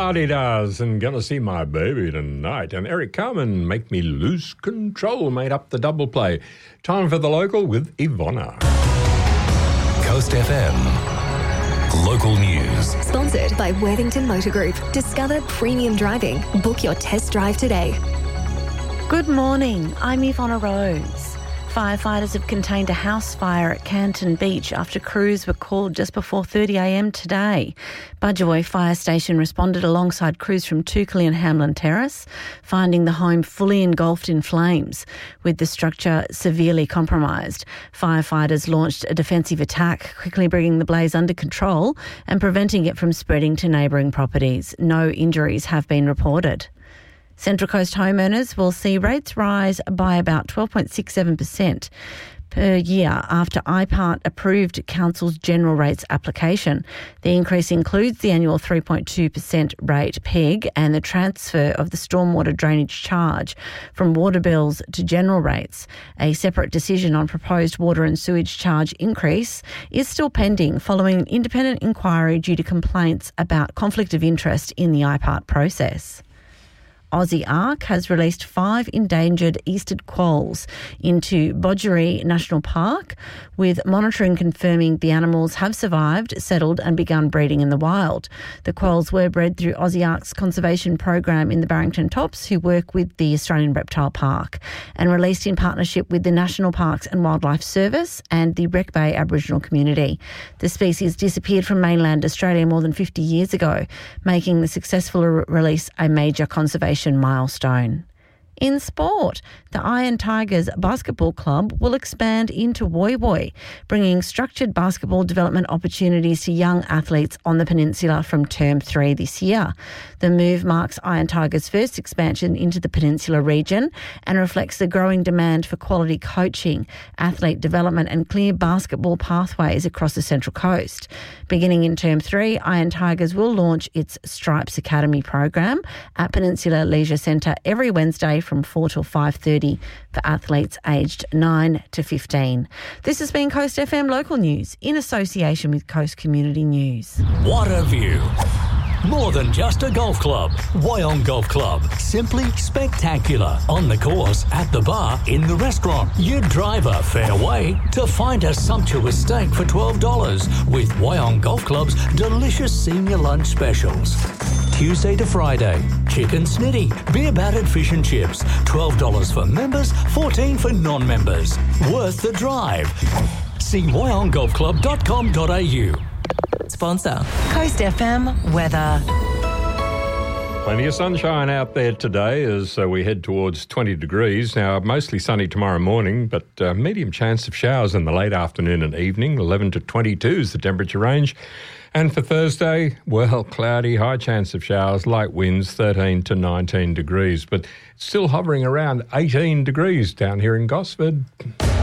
la-di-das, and gonna see my baby tonight. And Eric Carmen, Make Me Lose Control, made up the double play. Time for the local with Ivona. Coast FM. Local news. Sponsored by Worthington Motor Group. Discover premium driving. Book your test drive today. Good morning. I'm Ivona Rose. Firefighters have contained a house fire at Canton Beach after crews were called just before 30am today. Budgewoi Fire Station responded alongside crews from Toukley and Hamlin Terrace, finding the home fully engulfed in flames, with the structure severely compromised. Firefighters launched a defensive attack, quickly bringing the blaze under control and preventing it from spreading to neighbouring properties. No injuries have been reported. Central Coast homeowners will see rates rise by about 12.67% per year after IPART approved Council's general rates application. The increase includes the annual 3.2% rate PEG and the transfer of the stormwater drainage charge from water bills to general rates. A separate decision on proposed water and sewage charge increase is still pending following an independent inquiry due to complaints about conflict of interest in the IPART process. Aussie Ark has released 5 endangered eastern quolls into Bodgeree National Park, with monitoring confirming the animals have survived, settled and begun breeding in the wild. The quolls were bred through Aussie Ark's conservation program in the Barrington Tops, who work with the Australian Reptile Park, and released in partnership with the National Parks and Wildlife Service and the Wreck Bay Aboriginal community. The species disappeared from mainland Australia more than 50 years ago, making the successful release a major conservation milestone. In sport, the Iron Tigers Basketball Club will expand into Woy Woy, bringing structured basketball development opportunities to young athletes on the peninsula from Term 3 this year. The move marks Iron Tigers' first expansion into the peninsula region and reflects the growing demand for quality coaching, athlete development and clear basketball pathways across the Central Coast. Beginning in Term 3, Iron Tigers will launch its Stripes Academy program at Peninsula Leisure Centre every Wednesday from 4 till 5:30 for athletes aged 9 to 15. This has been Coast FM Local News in association with Coast Community News. What a view. More than just a golf club. Wyong Golf Club. Simply spectacular. On the course, at the bar, in the restaurant. You drive a fair way to find a sumptuous steak for $12 with Wyong Golf Club's delicious senior lunch specials. Tuesday to Friday. Chicken snitty, beer battered fish and chips. $12 for members, $14 for non-members. Worth the drive. See wyonggolfclub.com.au. Sponsor Coast FM weather. Plenty of sunshine out there today as we head towards 20 degrees. Now, mostly sunny tomorrow morning, but medium chance of showers in the late afternoon and evening. 11 to 22 is the temperature range. And for Thursday, well, cloudy, high chance of showers, light winds, 13 to 19 degrees. But still hovering around 18 degrees down here in Gosford.